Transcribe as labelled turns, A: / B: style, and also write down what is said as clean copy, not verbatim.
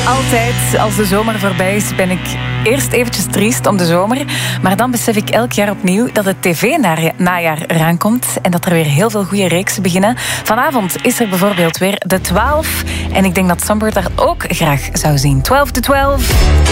A: Altijd als de zomer voorbij is, ben ik eerst eventjes triest om de zomer. Maar dan besef ik elk jaar opnieuw dat het tv-najaar eraan komt en dat er weer heel veel goede reeksen beginnen. Vanavond is er bijvoorbeeld weer De 12. En ik denk dat Songbird daar ook graag zou zien. 12 to 12.